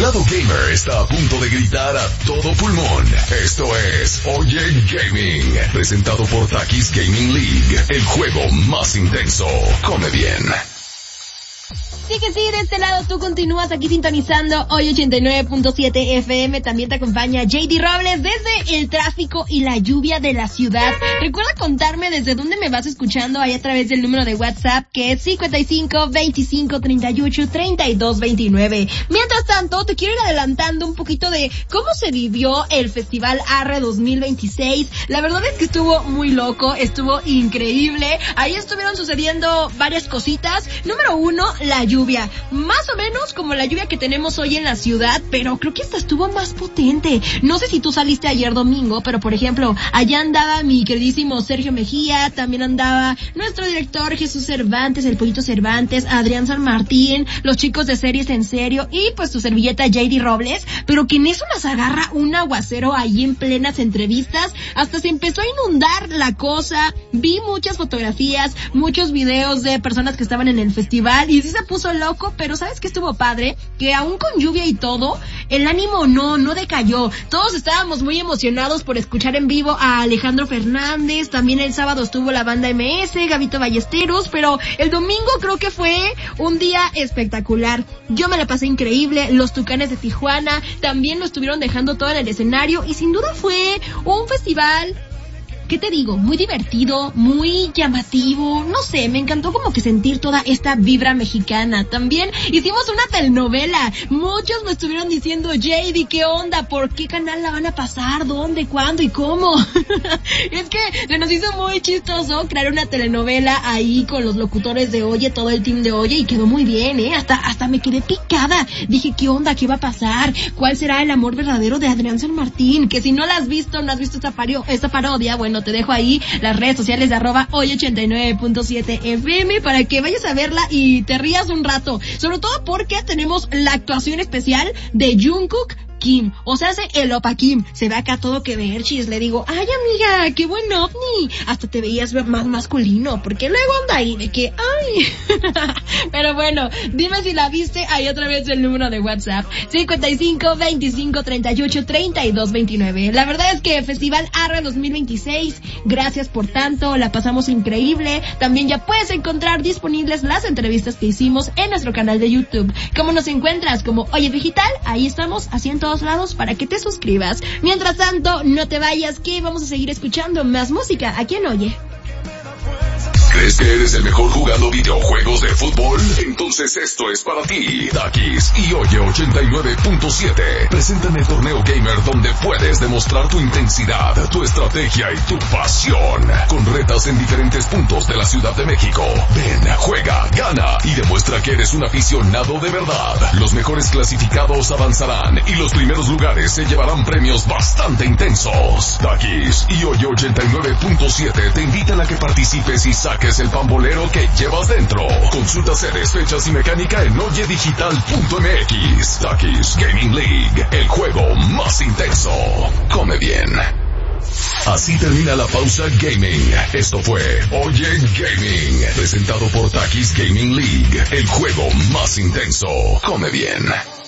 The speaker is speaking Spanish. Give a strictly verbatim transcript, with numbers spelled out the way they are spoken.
lado gamer está a punto de gritar a todo pulmón. Esto es Oye Gaming, presentado por Takis Gaming League, el juego más intenso. Come bien. Sí que sí, de este lado tú continúas aquí sintonizando hoy ochenta y nueve punto siete F M. También te acompaña J D Robles desde el tráfico y la lluvia de la ciudad. Recuerda contarme desde dónde me vas escuchando ahí a través del número de WhatsApp, que es cincuenta y cinco, veinticinco, treinta y ocho, treinta y dos, veintinueve. Mientras tanto, te quiero ir adelantando un poquito de cómo se vivió el Festival Arre dos mil veintiséis. La verdad es que estuvo muy loco, estuvo increíble. Ahí estuvieron sucediendo varias cositas. Número uno, la lluvia. Más o menos como la lluvia que tenemos hoy en la ciudad, pero creo que esta estuvo más potente. No sé si tú saliste ayer domingo, pero por ejemplo, allá andaba mi queridísimo Sergio Mejía, también andaba nuestro director Jesús Cervantes, el Pollito Cervantes, Adrián San Martín, los chicos de Series en Serio y pues tu servilleta J D Robles, pero que en eso nos agarra un aguacero ahí en plenas entrevistas, hasta se empezó a inundar la cosa. Vi muchas fotografías, muchos videos de personas que estaban en el festival y sí se puso loco, pero ¿sabes qué estuvo padre? Que aún con lluvia y todo, el ánimo no, no decayó. Todos estábamos muy emocionados por escuchar en vivo a Alejandro Fernández. También el sábado estuvo la banda M S, Gabito Ballesteros, pero el domingo creo que fue un día espectacular. Yo me la pasé increíble, los Tucanes de Tijuana también lo estuvieron dejando todo en el escenario y sin duda fue un festival, ¿qué te digo? Muy divertido, muy llamativo, no sé, me encantó como que sentir toda esta vibra mexicana. También hicimos una telenovela, muchos me estuvieron diciendo, J D, ¿qué onda? ¿Por qué canal la van a pasar? ¿Dónde? ¿Cuándo? ¿Y cómo? Es que se nos hizo muy chistoso crear una telenovela ahí con los locutores de Oye, todo el team de Oye, y quedó muy bien, ¿eh? Hasta, hasta me quedé picada. Dije, ¿qué onda? ¿Qué va a pasar? ¿Cuál será el amor verdadero de Adrián San Martín? Que si no la has visto, no has visto esta, pario, esta parodia, bueno, te dejo ahí las redes sociales de arroba hoy ochenta y nueve punto siete F M para que vayas a verla y te rías un rato, sobre todo porque tenemos la actuación especial de Jungkook Kim, o sea, hace el Opa Kim, se ve acá todo que ver, chis, le digo, ay amiga, qué buen ovni, hasta te veías más masculino, porque luego anda ahí de que, ay, pero bueno, dime si la viste, ahí otra vez el número de WhatsApp, cincuenta y cinco, veinticinco, treinta y ocho, treinta y dos, veintinueve, la verdad es que Festival Arre dos mil veintiséis, gracias por tanto, la pasamos increíble, también ya puedes encontrar disponibles las entrevistas que hicimos en nuestro canal de YouTube, ¿cómo nos encuentras? Como Oye Digital, ahí estamos haciendo lados para que te suscribas. Mientras tanto, no te vayas, que vamos a seguir escuchando más música aquí en Oye. ¿Crees que eres el mejor jugando videojuegos de fútbol? Entonces esto es para ti. Takis y Oye ochenta y nueve punto siete presentan el torneo gamer donde puedes demostrar tu intensidad, tu estrategia y tu pasión. Con retas en diferentes puntos de la Ciudad de México. Ven, juega, gana y demuestra que eres un aficionado de verdad. Los mejores clasificados avanzarán y los primeros lugares se llevarán premios bastante intensos. Takis y Oye ochenta y nueve punto siete te invitan a que participes y saques es el pambolero que llevas dentro. Consulta sedes, fechas y mecánica en oye digital punto m x. Takis Gaming League, el juego más intenso. Come bien. Así termina la pausa gaming. Esto fue Oye Gaming, presentado por Takis Gaming League, el juego más intenso. Come bien.